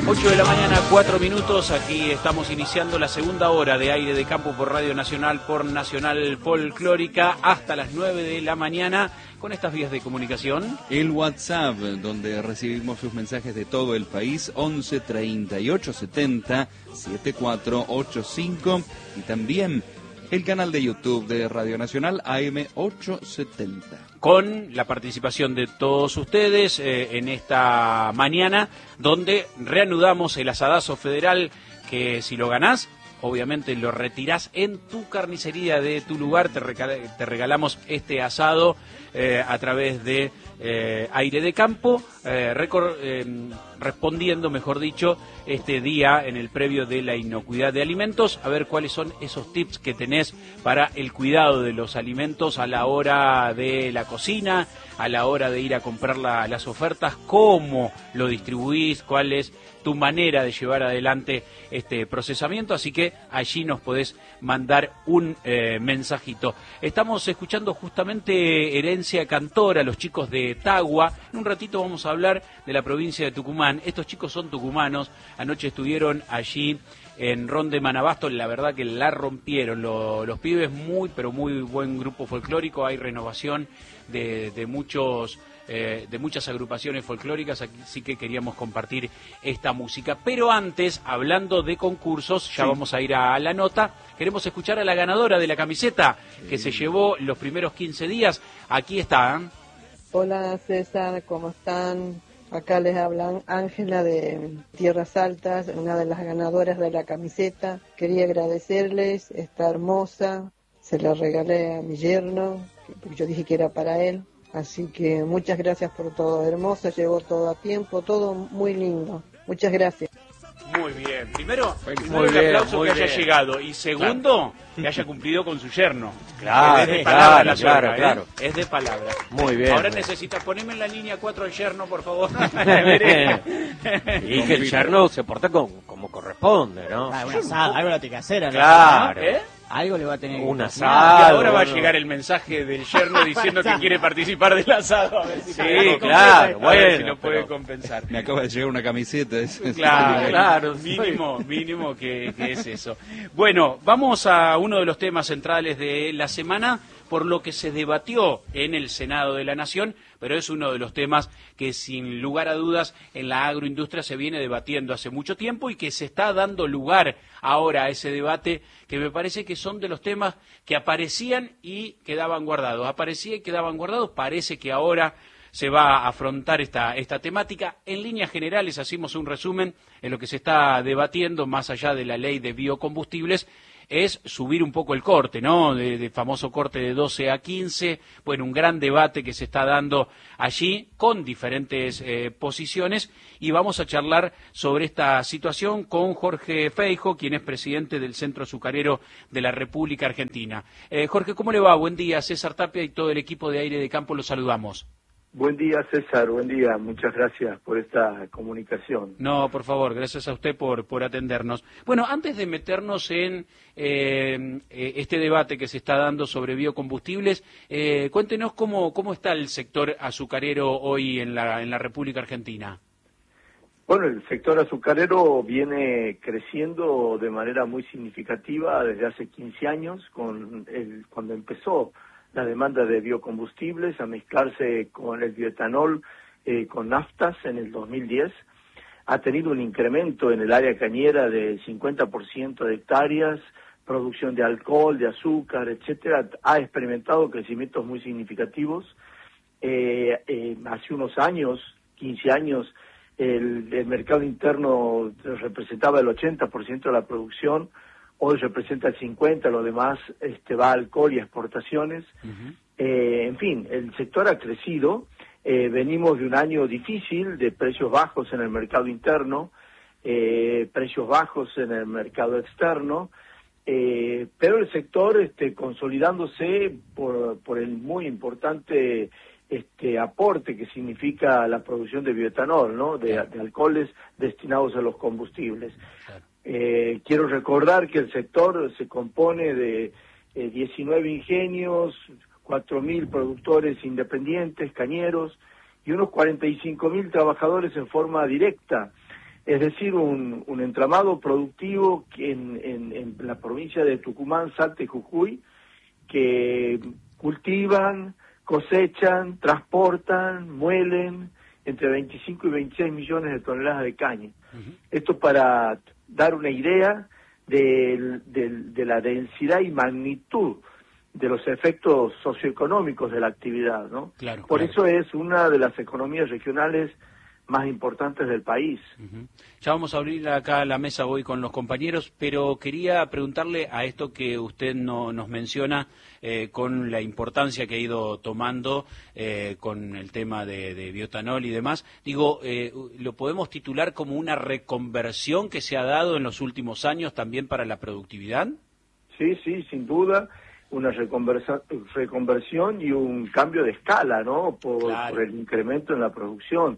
8 de la mañana, 4 minutos. Aquí estamos iniciando la segunda hora de Aire de Campo por Radio Nacional, por Nacional Folclórica, hasta las 9 de la mañana, con estas vías de comunicación. El WhatsApp, donde recibimos sus mensajes de todo el país, 11 38 70 7485, y también el canal de YouTube de Radio Nacional, AM 870. Con la participación de todos ustedes en esta mañana, donde reanudamos el asadazo federal, que si lo ganás, obviamente lo retirás en tu carnicería de tu lugar. Te regalamos este asado a través de Aire de Campo, respondiendo, mejor dicho, este día en el previo de la inocuidad de alimentos, a ver cuáles son esos tips que tenés para el cuidado de los alimentos a la hora de la cocina, a la hora de ir a comprar las ofertas, cómo lo distribuís, cuál es tu manera de llevar adelante este procesamiento. Así que allí nos podés mandar un mensajito. Estamos escuchando justamente Herencia Cantora, los chicos de Tagua. En un ratito vamos a hablar de la provincia de Tucumán. Estos chicos son tucumanos, anoche estuvieron allí en Ron de Manabasto, la verdad que la rompieron los pibes, muy pero muy buen grupo folclórico. Hay renovación de muchas agrupaciones folclóricas, así que queríamos compartir esta música. Pero antes, hablando de concursos, ya vamos a ir a la nota. Queremos escuchar a la ganadora de la camiseta que se llevó los primeros 15 días. Aquí está. Hola César, ¿cómo están? Acá les hablan Ángela de Tierras Altas, una de las ganadoras de la camiseta. Quería agradecerles, está hermosa, se la regalé a mi yerno, porque yo dije que era para él. Así que muchas gracias por todo, hermosa, llegó todo a tiempo, todo muy lindo. Muchas gracias. Muy bien. Primero el aplauso que haya llegado. Y segundo, que haya cumplido con su yerno. Claro, es de palabra, claro. Es de palabra. Muy bien. Ahora necesita ponerme en la línea 4 al yerno, por favor. Y que el yerno se porta como corresponde, ¿no? Un asado, algo la tiene que hacer, ¿no? Claro. Algo le va a tener que un cocinar. asado. Y ahora va a llegar el mensaje del yerno diciendo que quiere participar del asado. A ver si claro, a ver si bueno, lo puede compensar. Me acaba de llegar una camiseta. Claro, mínimo que es eso. Bueno, vamos a uno de los temas centrales de la semana, por lo que se debatió en el Senado de la Nación, pero es uno de los temas que sin lugar a dudas en la agroindustria se viene debatiendo hace mucho tiempo y que se está dando lugar ahora a ese debate, que me parece que son de los temas que aparecían y quedaban guardados. Parece que ahora se va a afrontar esta temática. En líneas generales hacemos un resumen en lo que se está debatiendo, más allá de la ley de biocombustibles, es subir un poco el corte, ¿no? De famoso corte de 12 a 15, bueno, un gran debate que se está dando allí con diferentes posiciones, y vamos a charlar sobre esta situación con Jorge Feijo, quien es presidente del Centro Azucarero de la República Argentina. Jorge, ¿cómo le va? Buen día, César Tapia y todo el equipo de Aire de Campo, los saludamos. Buen día, César, buen día. Muchas gracias por esta comunicación. No, por favor, gracias a usted por atendernos. Bueno, antes de meternos en este debate que se está dando sobre biocombustibles, cuéntenos cómo está el sector azucarero hoy en la República Argentina. Bueno, el sector azucarero viene creciendo de manera muy significativa desde hace 15 años, cuando empezó la demanda de biocombustibles a mezclarse con el bioetanol, con naftas en el 2010. Ha tenido un incremento en el área cañera del 50% de hectáreas, producción de alcohol, de azúcar, etcétera. Ha experimentado crecimientos muy significativos. Hace unos años, 15 años, el mercado interno representaba el 80% de la producción. Hoy representa el 50%, lo demás va a alcohol y exportaciones. En fin, el sector ha crecido. Venimos de un año difícil, de precios bajos en el mercado interno, precios bajos en el mercado externo, pero el sector consolidándose por el muy importante aporte que significa la producción de bioetanol, ¿no? De alcoholes destinados a los combustibles. Claro. Quiero recordar que el sector se compone de 19 ingenios, 4.000 productores independientes, cañeros, y unos 45.000 trabajadores en forma directa. es decir, un entramado productivo que en la provincia de Tucumán, Salta y Jujuy, que cultivan, cosechan, transportan, muelen entre 25 y 26 millones de toneladas de caña. Esto para dar una idea de la densidad y magnitud de los efectos socioeconómicos de la actividad, ¿no? Claro, Por claro. eso es una de las economías regionales más importantes del país. Ya vamos a abrir acá la mesa hoy con los compañeros, pero quería preguntarle a esto que usted nos menciona con la importancia que ha ido tomando con el tema de bioetanol y demás. Digo, ¿lo podemos titular como una reconversión que se ha dado en los últimos años también para la productividad? Sí, sin duda, una reconversión y un cambio de escala, ¿no? Claro. Por el incremento en la producción.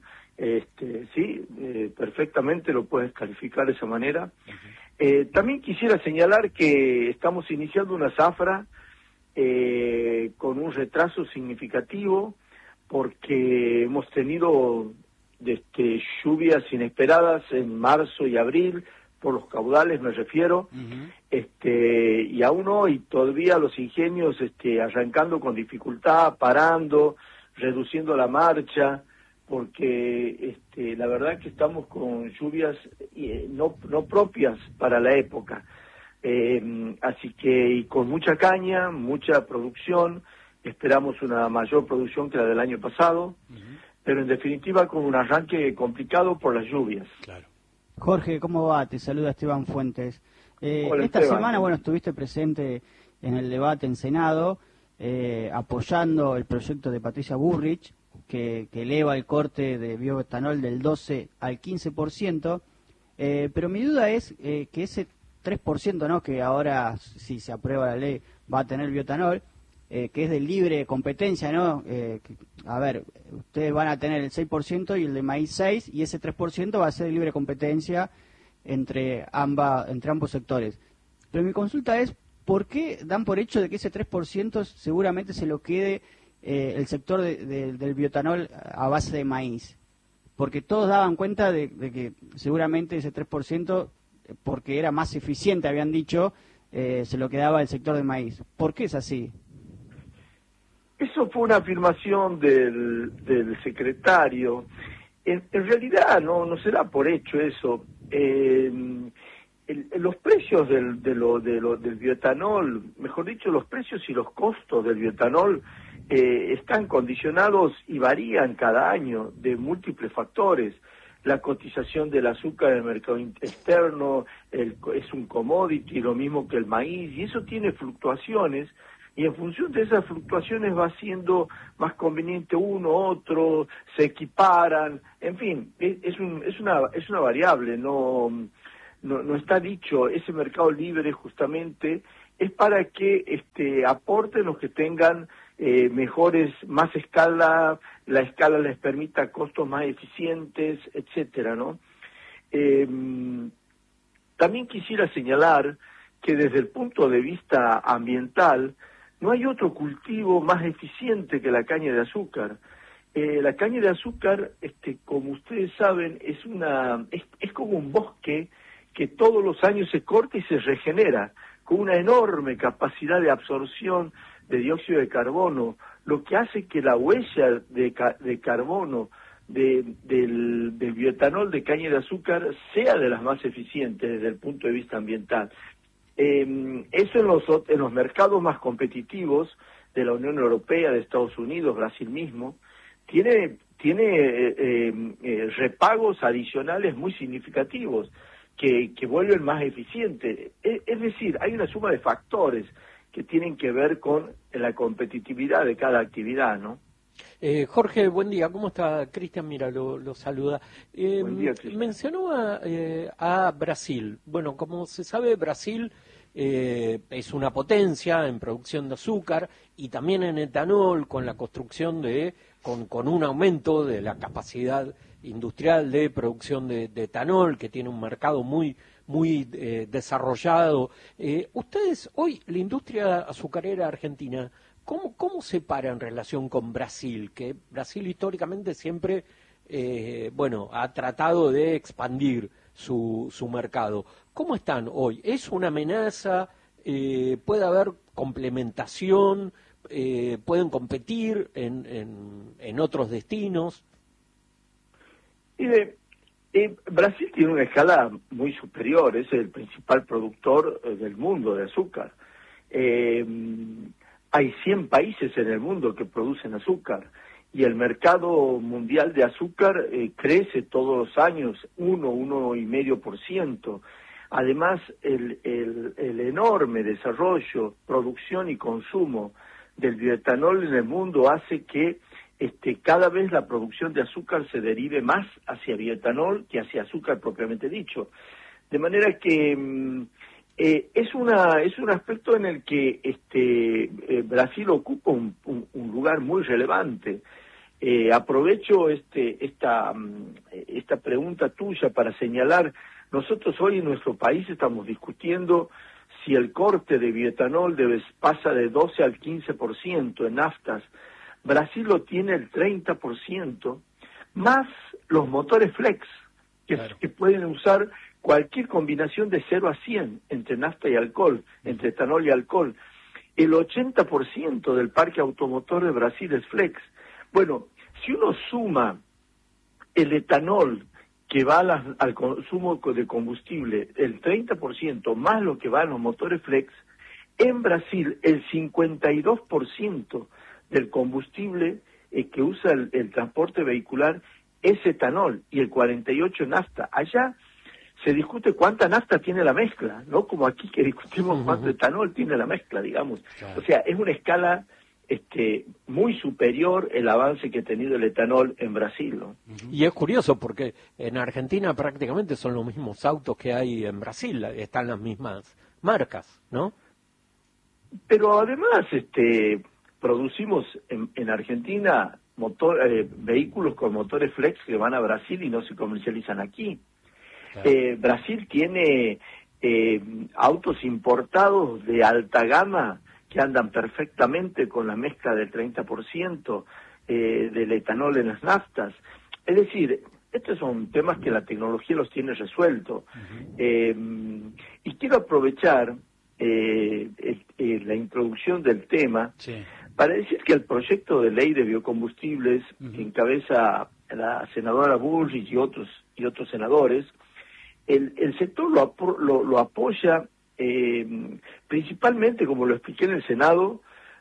Perfectamente lo puedes calificar de esa manera. También quisiera señalar que estamos iniciando una zafra con un retraso significativo porque hemos tenido lluvias inesperadas en marzo y abril, por los caudales me refiero, y aún hoy todavía los ingenios arrancando con dificultad, parando, reduciendo la marcha, porque la verdad que estamos con lluvias no propias para la época. Así que y con mucha caña, mucha producción, esperamos una mayor producción que la del año pasado, pero en definitiva con un arranque complicado por las lluvias. Claro. Jorge, ¿cómo va? Te saluda Esteban Fuentes. Hola, Esta Esteban. semana, bueno, estuviste presente en el debate en Senado, apoyando el proyecto de Patricia Bullrich, que eleva el corte de bioetanol del 12 al 15%, pero mi duda es que ese 3%, ¿no?, que ahora, si se aprueba la ley, va a tener bioetanol, que es de libre competencia, ¿no? A ver, ustedes van a tener el 6% y el de maíz 6%, y ese 3% va a ser de libre competencia entre ambos sectores. Pero mi consulta es, ¿por qué dan por hecho de que ese 3% seguramente se lo quede el sector del bioetanol a base de maíz? Porque todos daban cuenta de que seguramente ese 3%, porque era más eficiente, habían dicho, se lo quedaba el sector de maíz. ¿Por qué es así? Eso fue una afirmación del secretario. En realidad no se da por hecho eso. Los precios del bioetanol, mejor dicho, los precios y los costos del bioetanol están condicionados y varían cada año de múltiples factores. La cotización del azúcar en el mercado externo es un commodity, lo mismo que el maíz, y eso tiene fluctuaciones, y en función de esas fluctuaciones va siendo más conveniente uno, otro, se equiparan, en fin, es una variable, no está dicho. Ese mercado libre justamente es para que aporten los que tengan más escala, la escala les permita costos más eficientes, etcétera, ¿no? También quisiera señalar que desde el punto de vista ambiental no hay otro cultivo más eficiente que la caña de azúcar. La caña de azúcar, como ustedes saben, es como un bosque que todos los años se corta y se regenera, con una enorme capacidad de absorción de dióxido de carbono, lo que hace que la huella de carbono del bioetanol de caña de azúcar sea de las más eficientes desde el punto de vista ambiental. Eso en los mercados más competitivos de la Unión Europea, de Estados Unidos, Brasil mismo, tiene repagos adicionales muy significativos que vuelven más eficiente. Es decir, hay una suma de factores que tienen que ver con la competitividad de cada actividad, ¿no? Jorge, buen día. ¿Cómo está? Cristian, mira, lo saluda. Buen día, Cristian. Mencionó a Brasil. Bueno, como se sabe, Brasil es una potencia en producción de azúcar y también en etanol, con la construcción con un aumento de la capacidad industrial de producción de etanol, que tiene un mercado muy desarrollado. Ustedes, hoy, la industria azucarera argentina, ¿cómo se para en relación con Brasil? Que Brasil históricamente siempre bueno, ha tratado de expandir su mercado. ¿Cómo están hoy? ¿Es una amenaza? ¿Puede haber complementación? ¿Pueden competir en otros destinos? Mire, Brasil tiene una escala muy superior, es el principal productor del mundo de azúcar. Hay 100 países en el mundo que producen azúcar y el mercado mundial de azúcar crece todos los años 1,5%. Además, el enorme desarrollo, producción y consumo del bioetanol en el mundo hace que cada vez la producción de azúcar se derive más hacia bioetanol que hacia azúcar propiamente dicho. De manera que es un aspecto en el que Brasil ocupa un lugar muy relevante. Aprovecho esta pregunta tuya para señalar, nosotros hoy en nuestro país estamos discutiendo si el corte de bioetanol pasa de 12 al 15% en naftas. Brasil lo tiene el 30%, más los motores flex, que pueden usar cualquier combinación de 0 a 100 entre nafta y alcohol, entre etanol y alcohol. El 80% del parque automotor de Brasil es flex. Bueno, si uno suma el etanol que va al consumo de combustible, el 30% más lo que va a los motores flex, en Brasil el 52% del combustible que usa el transporte vehicular es etanol y el 48% nafta. Allá se discute cuánta nafta tiene la mezcla, no como aquí que discutimos cuánto etanol tiene la mezcla, digamos. Claro. O sea, es una escala muy superior el avance que ha tenido el etanol en Brasil, ¿no? Y es curioso porque en Argentina prácticamente son los mismos autos que hay en Brasil, están las mismas marcas, ¿no? Pero además producimos en Argentina vehículos con motores flex que van a Brasil y no se comercializan aquí. Claro. Brasil tiene autos importados de alta gama que andan perfectamente con la mezcla del 30% del etanol en las naftas. Es decir, estos son temas que la tecnología los tiene resuelto. Y quiero aprovechar la introducción del tema para decir que el proyecto de ley de biocombustibles que encabeza la senadora Bullrich y otros senadores, el sector lo apoya principalmente, como lo expliqué en el Senado,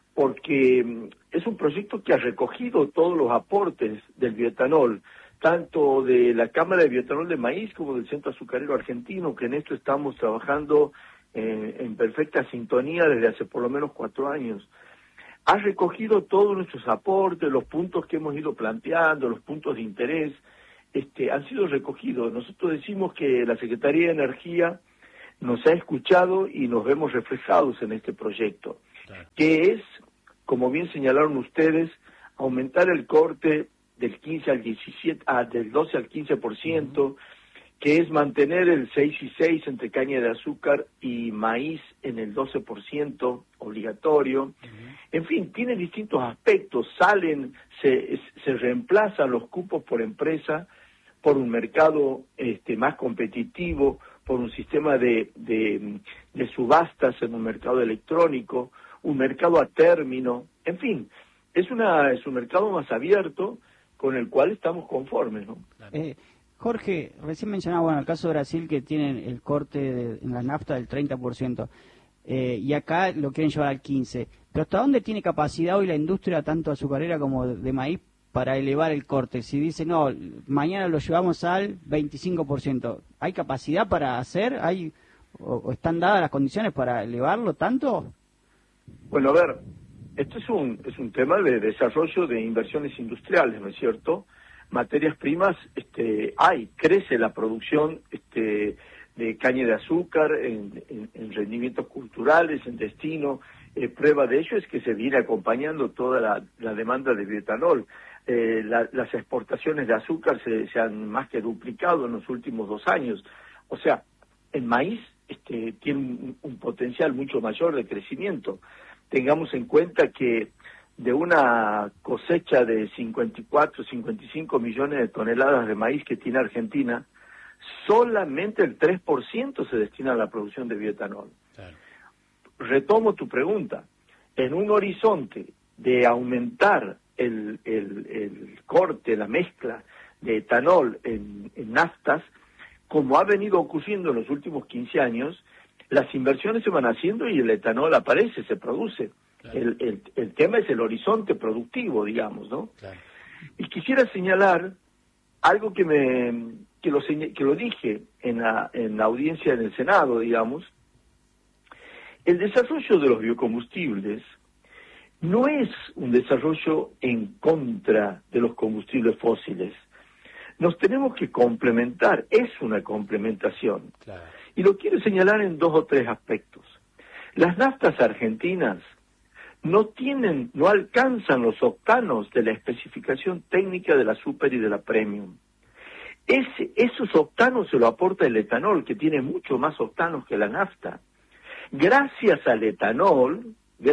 porque es un proyecto que ha recogido todos los aportes del bioetanol, tanto de la Cámara de Bioetanol de Maíz como del Centro Azucarero Argentino, que en esto estamos trabajando en perfecta sintonía desde hace por lo menos 4 años. Ha recogido todos nuestros aportes, los puntos que hemos ido planteando, los puntos de interés, han sido recogidos. Nosotros decimos que la Secretaría de Energía nos ha escuchado y nos vemos reflejados en este proyecto, que es, como bien señalaron ustedes, aumentar el corte del 15 al 17, del 12 al 15%, que es mantener el 6 y 6 entre caña de azúcar y maíz en el 12% obligatorio. En fin, tiene distintos aspectos, se reemplazan los cupos por empresa por un mercado más competitivo, por un sistema de subastas en un mercado electrónico, un mercado a término, en fin, es un mercado más abierto con el cual estamos conformes, ¿no? Jorge, recién mencionaba, el caso de Brasil que tienen el corte en la nafta del 30%, y acá lo quieren llevar al 15%, pero ¿hasta dónde tiene capacidad hoy la industria, tanto azucarera como de maíz, para elevar el corte? Si dice, no, mañana lo llevamos al 25%, ¿hay capacidad para hacer? ¿O están dadas las condiciones para elevarlo tanto? Bueno, a ver, esto es un tema de desarrollo de inversiones industriales, ¿no es cierto? Materias primas, crece la producción de caña de azúcar en rendimientos culturales, en destino. Prueba de ello es que se viene acompañando toda la demanda de bioetanol. Las exportaciones de azúcar se han más que duplicado en los últimos 2 años. O sea, el maíz tiene un potencial mucho mayor de crecimiento. Tengamos en cuenta que de una cosecha de 54, 55 millones de toneladas de maíz que tiene Argentina, solamente el 3% se destina a la producción de bioetanol. Claro. Retomo tu pregunta. En un horizonte de aumentar el corte, la mezcla de etanol en naftas, como ha venido ocurriendo en los últimos 15 años, las inversiones se van haciendo y el etanol aparece, se produce. Claro. El tema es el horizonte productivo, digamos, ¿no? Claro. Y quisiera señalar algo que lo dije en la audiencia en el Senado, digamos. El desarrollo de los biocombustibles no es un desarrollo en contra de los combustibles fósiles. Nos tenemos que complementar, es una complementación. Claro. Y lo quiero señalar en 2 o 3 aspectos. Las naftas argentinas no alcanzan los octanos de la especificación técnica de la super y de la premium. Esos octanos se lo aporta el etanol, que tiene mucho más octanos que la nafta. Gracias al etanol,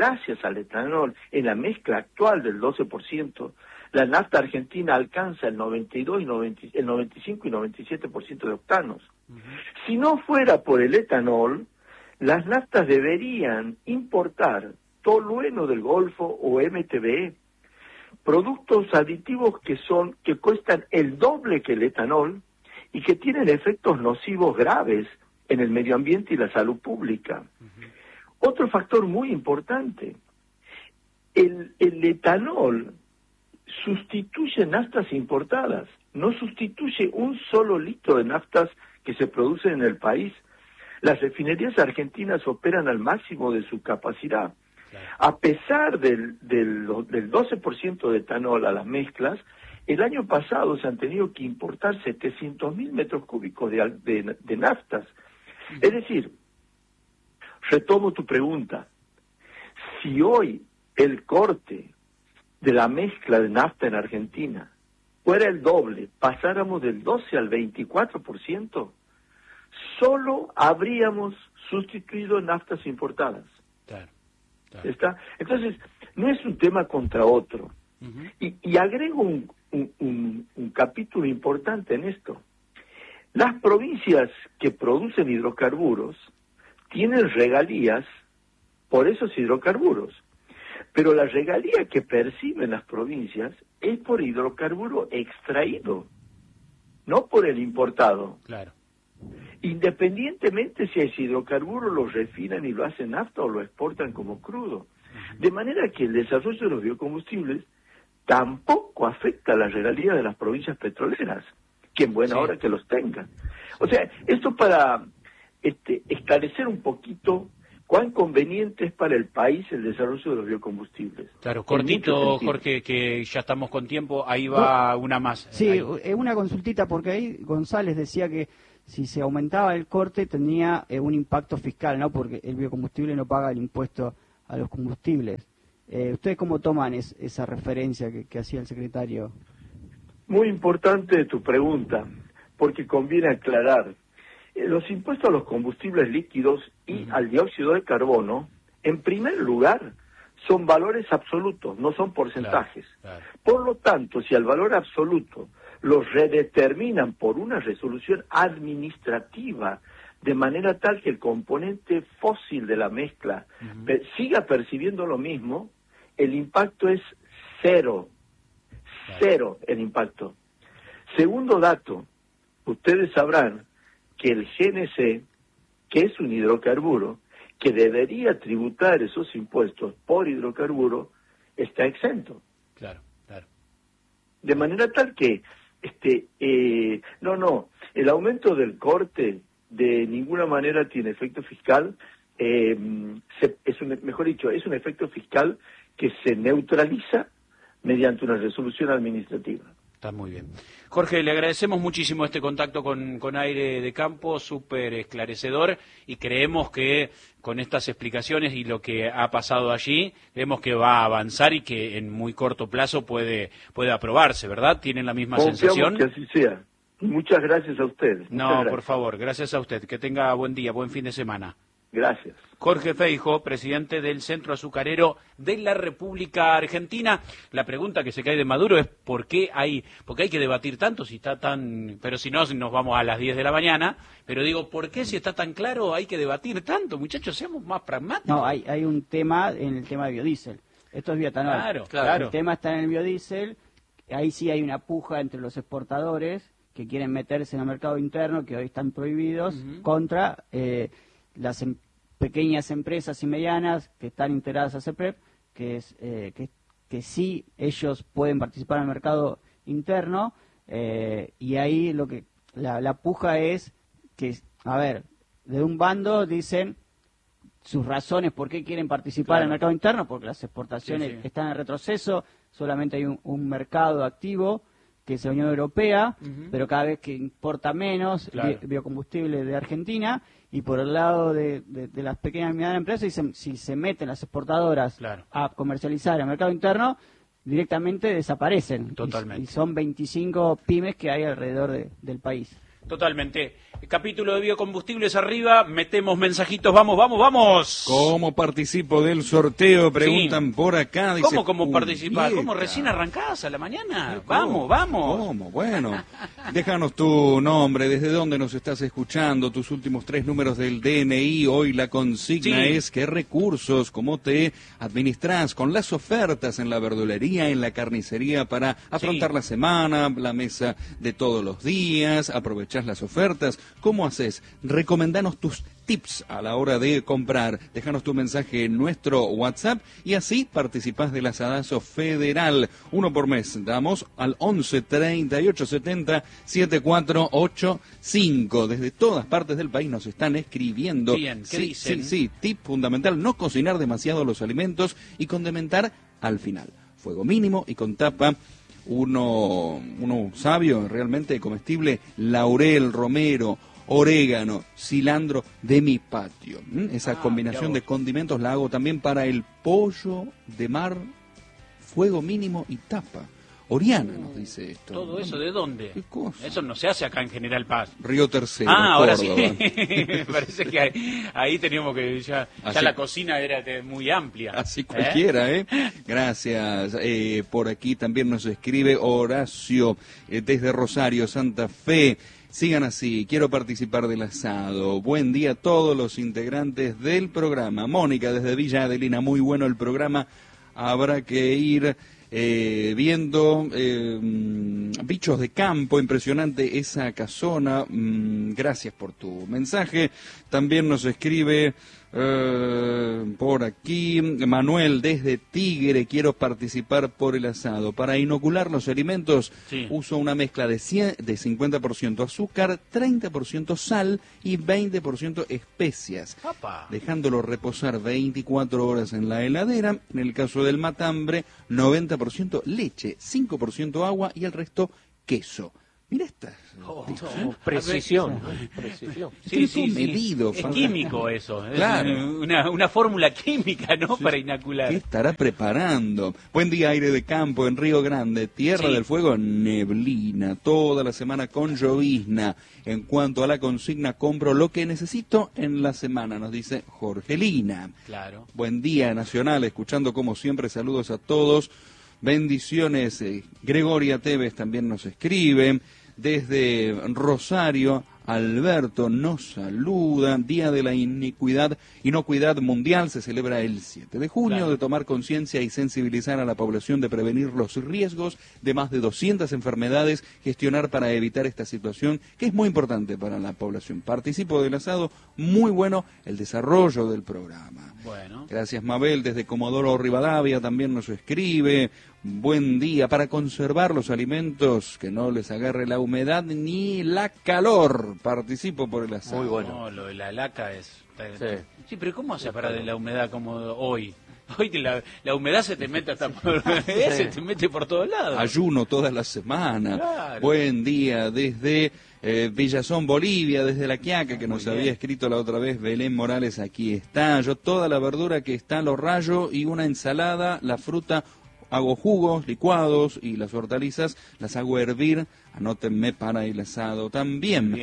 en la mezcla actual del 12%, la nafta argentina alcanza el 95 y 97% de octanos. Uh-huh. Si no fuera por el etanol, las naftas deberían importar tolueno del Golfo o MTBE, productos aditivos que cuestan el doble que el etanol y que tienen efectos nocivos graves en el medio ambiente y la salud pública. Uh-huh. Otro factor muy importante, el etanol sustituye naftas importadas, no sustituye un solo litro de naftas que se producen en el país. Las refinerías argentinas operan al máximo de su capacidad. Claro. A pesar del 12% de etanol a las mezclas, el año pasado se han tenido que importar 700.000 metros cúbicos de naftas. Es decir, retomo tu pregunta, si hoy el corte de la mezcla de nafta en Argentina fuera el doble, pasáramos del 12 al 24%, solo habríamos sustituido naftas importadas. Claro. ¿Está? Entonces, no es un tema contra otro. Uh-huh. Y agrego un capítulo importante en esto. Las provincias que producen hidrocarburos tienen regalías por esos hidrocarburos. Pero la regalía que perciben las provincias es por hidrocarburo extraído, no por el importado. Claro. Independientemente si ese hidrocarburo lo refinan y lo hacen nafta o lo exportan como crudo. Uh-huh. De manera que el desarrollo de los biocombustibles tampoco afecta a la regalía de las provincias petroleras, que en buena hora que los tengan. O sea, esto para esclarecer un poquito cuán conveniente es para el país el desarrollo de los biocombustibles. Claro, cortito, Jorge, que ya estamos con tiempo, ahí va una más. Sí, una consultita, porque ahí González decía que si se aumentaba el corte tenía un impacto fiscal, ¿no? Porque el biocombustible no paga el impuesto a los combustibles. ¿Ustedes cómo toman esa referencia que hacía el secretario? Muy importante tu pregunta, porque conviene aclarar. Los impuestos a los combustibles líquidos y al dióxido de carbono, en primer lugar, son valores absolutos, no son porcentajes. Claro. Por lo tanto, si al valor absoluto los redeterminan por una resolución administrativa, de manera tal que el componente fósil de la mezcla siga percibiendo lo mismo, el impacto es cero. Claro. Cero el impacto. Segundo dato, ustedes sabrán que el GNC, que es un hidrocarburo, que debería tributar esos impuestos por hidrocarburo, está exento. Claro, claro. De manera tal que, el aumento del corte de ninguna manera tiene efecto fiscal, es un efecto fiscal que se neutraliza mediante una resolución administrativa. Está muy bien. Jorge, le agradecemos muchísimo este contacto con Aire de Campo, súper esclarecedor, y creemos que con estas explicaciones y lo que ha pasado allí, vemos que va a avanzar y que en muy corto plazo puede aprobarse, ¿verdad? ¿Tienen la misma sensación? Que así sea. Muchas gracias a ustedes. No, por favor, gracias a usted. Que tenga buen día, buen fin de semana. Gracias. Jorge Feijóo, presidente del Centro Azucarero de la República Argentina. La pregunta que se cae de Maduro es ¿por qué hay que debatir tanto si está tan... Pero si no, nos vamos a las 10 de la mañana. Pero digo, ¿por qué si está tan claro hay que debatir tanto? Muchachos, seamos más pragmáticos. No, hay un tema en el tema de biodiesel. Esto es bioetanol. Claro. El tema está en el biodiesel. Ahí sí hay una puja entre los exportadores que quieren meterse en el mercado interno, que hoy están prohibidos, contra las pequeñas empresas y medianas que están integradas a CEPREP, que sí ellos pueden participar en el mercado interno, y ahí lo que la puja es que, a ver, de un bando dicen sus razones por qué quieren participar en el mercado interno, porque las exportaciones están en retroceso, solamente hay un mercado activo, que es la Unión Europea, pero cada vez que importa menos biocombustible de Argentina, y por el lado de las pequeñas y medianas empresas, dicen, si se meten las exportadoras a comercializar en el mercado interno, directamente desaparecen. Totalmente. Y son 25 pymes que hay alrededor del país. Totalmente. El capítulo de biocombustibles arriba, metemos mensajitos, vamos. ¿Cómo participo del sorteo? Preguntan por acá. Dice, ¿Cómo participar? Julieta. ¿Cómo recién arrancás a la mañana? ¿Cómo? Vamos. ¿Cómo? Bueno, déjanos tu nombre, desde dónde nos estás escuchando, tus últimos 3 números del DNI. Hoy la consigna es qué recursos, cómo te administrás con las ofertas en la verdulería, en la carnicería para afrontar la semana, la mesa de todos los días, aprovechás las ofertas. ¿Cómo haces? Recomendanos tus tips a la hora de comprar. Déjanos tu mensaje en nuestro WhatsApp y así participás del asadazo federal. 1 por mes. Damos al 11 38 70 7485. Desde todas partes del país nos están escribiendo. Bien, ¿qué dicen? Sí, tip fundamental, no cocinar demasiado los alimentos y condimentar al final. Fuego mínimo y con tapa. Uno sabio, realmente comestible, laurel, romero, orégano, cilantro de mi patio. Esa combinación de condimentos la hago también para el pollo de mar, fuego mínimo y tapa. Oriana nos dice esto. ¿Todo eso de dónde? ¿Qué cosa? Eso no se hace acá en General Paz. Río Tercero, ahora Córdoba. sí. Me parece que ahí teníamos que ya la cocina era muy amplia. Así cualquiera, Gracias. Por aquí también nos escribe Horacio desde Rosario, Santa Fe. Sigan así, quiero participar del asado. Buen día a todos los integrantes del programa. Mónica desde Villa Adelina, muy bueno el programa. Habrá que ir viendo bichos de campo, impresionante esa casona. Gracias por tu mensaje. También nos escribe por aquí Manuel desde Tigre, quiero participar por el asado. Para inocular los alimentos uso una mezcla de 50% azúcar, 30% sal y 20% especias, dejándolo reposar 24 horas en la heladera. En el caso del matambre, 90% leche, 5% agua y el resto queso. Mira esta. Precisión. Sí. Medido, es químico eso. Claro. Es una fórmula química, ¿no? Para inocular. ¿Qué estará preparando? Buen día, aire de campo en Río Grande. Tierra del Fuego, neblina. Toda la semana con llovizna. En cuanto a la consigna, compro lo que necesito en la semana, nos dice Jorgelina. Claro. Buen día, Nacional. Escuchando como siempre, saludos a todos. Bendiciones. Gregoria Tevez también nos escribe. Desde Rosario, Alberto nos saluda. Día de la Inocuidad Mundial se celebra el 7 de junio, de tomar conciencia y sensibilizar a la población de prevenir los riesgos de más de 200 enfermedades, gestionar para evitar esta situación que es muy importante para la población. Participo del asado, muy bueno el desarrollo del programa. Bueno. Gracias, Mabel, desde Comodoro Rivadavia también nos escribe. Buen día, para conservar los alimentos, que no les agarre la humedad ni la calor. Participo por el asado. Muy bueno. No, lo de la laca es... Sí, pero ¿cómo hace para de la humedad como hoy? Hoy la humedad se te mete hasta por... se te mete por todos lados. Ayuno toda la semana. Claro. Buen día, desde Villazón, Bolivia, desde La Quiaca, que nos había escrito la otra vez Belén Morales, aquí está. Yo toda la verdura que está, lo rayo y una ensalada, la fruta... Hago jugos, licuados y las hortalizas las hago hervir. Anótenme para el asado también. Bien.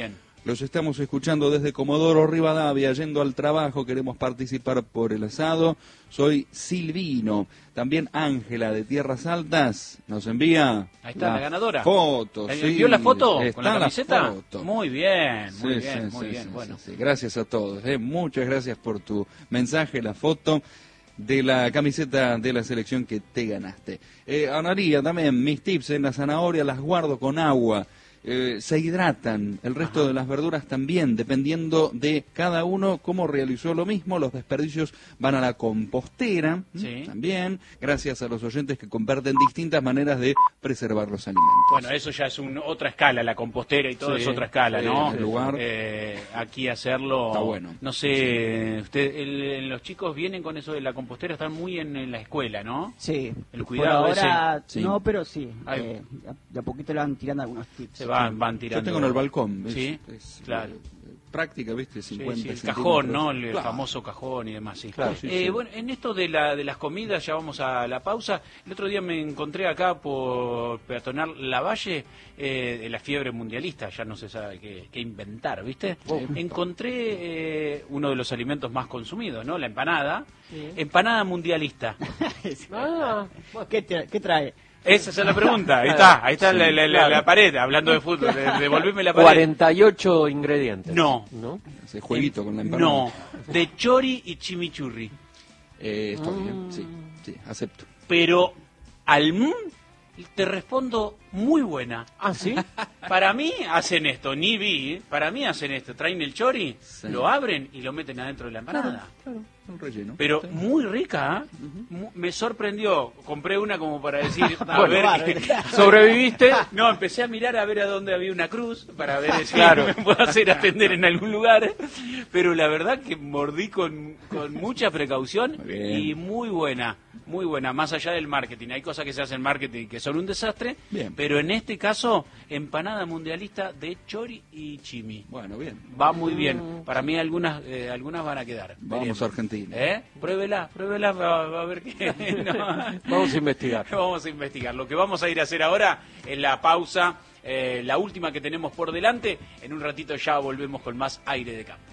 Los estamos escuchando desde Comodoro Rivadavia, yendo al trabajo, queremos participar por el asado. Soy Silvino. También Ángela de Tierras Altas nos envía Ahí está la ganadora. Foto, sí. ¿Vio la foto Está con la camiseta? foto. Muy bien, muy Sí, bien, sí, muy sí, bien. sí, Bueno, sí. Gracias a todos. Muchas gracias por tu mensaje, la foto de la camiseta de la selección que te ganaste. Analía, también mis tips en la zanahoria las guardo con agua. Se hidratan, el resto de las verduras también, dependiendo de cada uno cómo realizó lo mismo. Los desperdicios van a la compostera, Sí. también, gracias a los oyentes que comparten distintas maneras de preservar los alimentos. bueno, eso ya es otra escala, la compostera y todo Sí, es otra escala, sí, ¿no? el lugar. Aquí hacerlo, Está bueno. no sé, los chicos vienen con eso de la compostera, están muy en la escuela, ¿no? Sí, El cuidado por ahora ese. Sí. no, pero sí, Ahí. de a poquito le van tirando algunos tips. Se van Yo tirando. tengo en el balcón, Sí, claro. Práctica, ¿viste? Sí, 50 sí, el centímetros. cajón, ¿no? El Claro. famoso cajón y demás, sí. Claro, sí, sí. Bueno, en esto de las comidas, ya vamos a la pausa. El otro día me encontré acá por peatonal Lavalle, la fiebre mundialista, ya no se sabe qué inventar, ¿viste? Encontré uno de los alimentos más consumidos, ¿no? La empanada. Sí. Empanada mundialista. ¿Qué trae? Esa es la pregunta. Ahí está la pared, hablando de fútbol. Devolveme la pared. 48 ingredientes. No. ¿No? Ese jueguito con la empanada. No, de chori y chimichurri. Estoy bien, sí, acepto. Pero te respondo muy buena. Ah, ¿sí? Para mí hacen esto, ni vi, para mí hacen esto. Traen el chori, Sí. lo abren y lo meten adentro de la empanada. Claro, un relleno. Pero muy rica, ¿eh? Me sorprendió. Compré una como para decir, a Bueno, ver, bárbaro. ¿Sobreviviste? no, empecé a mirar a ver a dónde había una cruz para ver si Claro. me puedo hacer atender en algún lugar. Pero la verdad que mordí con mucha precaución Muy bien. y muy buena, más allá del marketing. Hay cosas que se hacen en marketing que son un desastre, Bien. pero en este caso, empanada mundialista de chori y chimi. Bueno, bien. Va muy bien. Para mí algunas van a quedar. Vamos Veremos. a Argentina. Pruébela, va a ver qué. No. Vamos a investigar. Vamos a investigar. Lo que vamos a ir a hacer ahora es la pausa, la última que tenemos por delante. En un ratito ya volvemos con más aire de campo.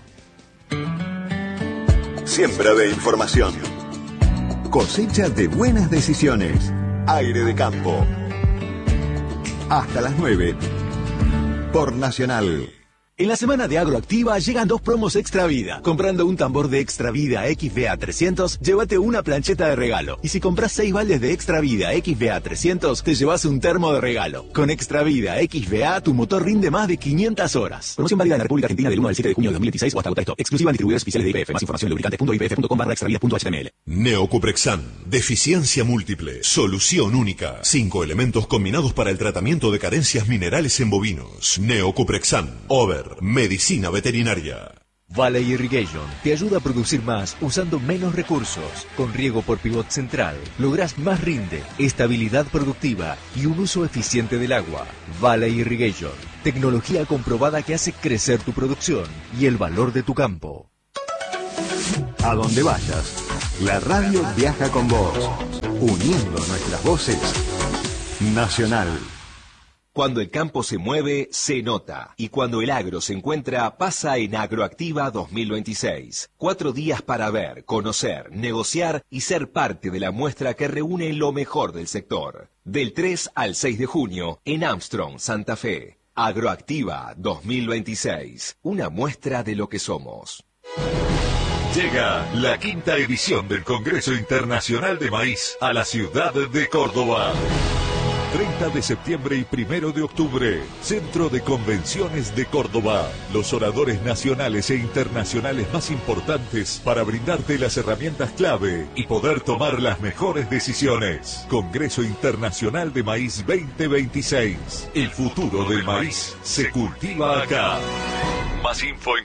Siembra de información. Cosecha de buenas decisiones. Aire de campo. Hasta las 9. Por Nacional. En la semana de Agroactiva llegan 2 promos Extra Vida. Comprando un tambor de Extra Vida XVA 300, llévate una plancheta de regalo. Y si compras 6 baldes de Extra Vida XVA 300, te llevas un termo de regalo. Con Extra Vida XVA, tu motor rinde más de 500 horas. Promoción válida en la República Argentina del 1 al 7 de junio de 2026 o hasta agotar stock. Exclusiva en distribuidores oficiales de IPF. Más información en lubricantes.ipf.com/extravida.html. Neocuprexan, deficiencia múltiple, solución única. 5 elementos combinados para el tratamiento de carencias minerales en bovinos. Neocuprexan, Over, medicina veterinaria. Valley Irrigation te ayuda a producir más usando menos recursos. Con riego por pivot central, lográs más rinde, estabilidad productiva y un uso eficiente del agua. Valley Irrigation, tecnología comprobada que hace crecer tu producción y el valor de tu campo. A donde vayas, la radio viaja con vos, uniendo nuestras voces. Nacional. Cuando el campo se mueve, se nota. Y cuando el agro se encuentra, pasa en Agroactiva 2026. 4 días para ver, conocer, negociar y ser parte de la muestra que reúne lo mejor del sector. Del 3 al 6 de junio, en Armstrong, Santa Fe. Agroactiva 2026. Una muestra de lo que somos. Llega la 5ª edición del Congreso Internacional de Maíz a la ciudad de Córdoba. 30 de septiembre y 1 de octubre, Centro de Convenciones de Córdoba. Los oradores nacionales e internacionales más importantes para brindarte las herramientas clave y poder tomar las mejores decisiones. Congreso Internacional de Maíz 2026. El futuro del maíz se cultiva acá. Más info en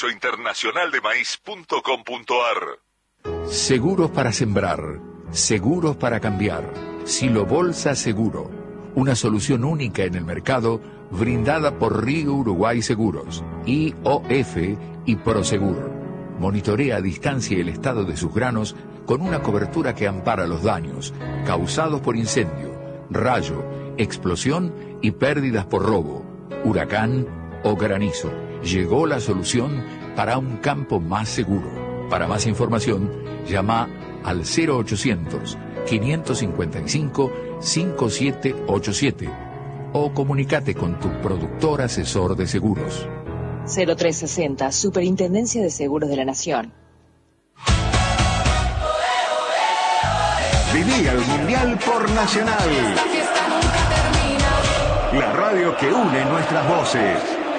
congresointernacionaldemaíz.com.ar. Seguros para sembrar, seguros para cambiar. Silo Bolsa Seguro, una solución única en el mercado brindada por Río Uruguay Seguros, IOF y Prosegur. Monitorea a distancia el estado de sus granos con una cobertura que ampara los daños causados por incendio, rayo, explosión y pérdidas por robo, huracán o granizo, Llegó la solución para un campo más seguro. Para más información, llama al 0800-555-5787 o comunícate con tu productor asesor de seguros. 0360, Superintendencia de Seguros de la Nación. Viví el Mundial por Nacional. La radio que une nuestras voces.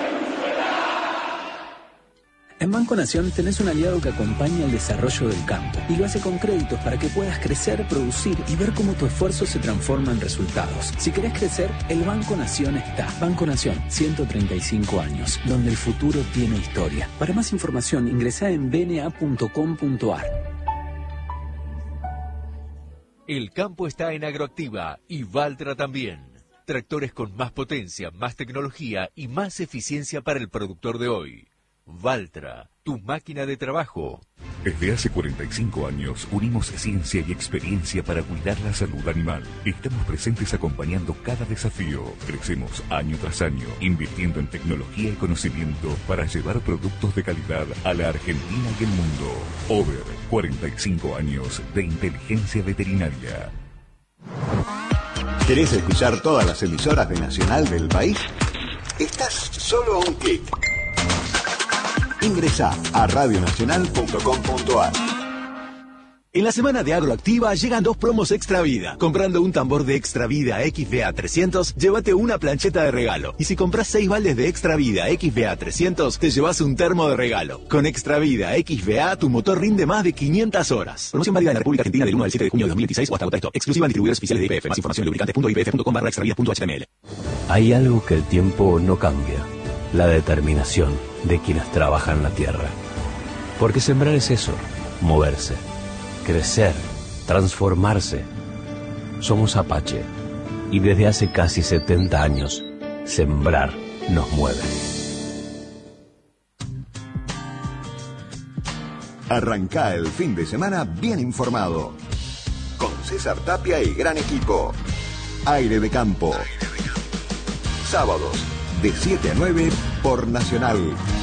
En Banco Nación tenés un aliado que acompaña el desarrollo del campo y lo hace con créditos para que puedas crecer, producir y ver cómo tu esfuerzo se transforma en resultados. Si querés crecer, el Banco Nación está. Banco Nación, 135 años, donde el futuro tiene historia. Para más información, ingresá en bna.com.ar. El campo está en Agroactiva y Valtra también. Tractores con más potencia, más tecnología y más eficiencia para el productor de hoy. Valtra, tu máquina de trabajo. Desde hace 45 años unimos ciencia y experiencia para cuidar la salud animal. Estamos presentes acompañando cada desafío. Crecemos año tras año, invirtiendo en tecnología y conocimiento para llevar productos de calidad a la Argentina y el mundo. Over, 45 años de inteligencia veterinaria. ¿Querés escuchar todas las emisoras de Nacional del país? Estás solo a un clic. Ingresá a radionacional.com.ar. En la semana de Agroactiva llegan 2 promos Extra Vida. Comprando un tambor de Extra Vida XVA 300, llévate una plancheta de regalo. Y si compras 6 baldes de Extra Vida XVA 300, te llevas un termo de regalo. Con Extra Vida XVA, tu motor rinde más de 500 horas. Promoción válida en la República Argentina del 1 al 7 de junio de 2026 o hasta agota stop. Exclusiva en distribuidores oficiales de IPF. Más información en lubricantes.ipf.com/extravida.html. Hay algo que el tiempo no cambia. La determinación de quienes trabajan la tierra. Porque sembrar es eso, moverse, crecer, transformarse. Somos Apache y desde hace casi 70 años, sembrar nos mueve. Arrancá el fin de semana bien informado. Con César Tapia y gran equipo. Aire de Campo. Sábados, de 7 a 9 por Nacional.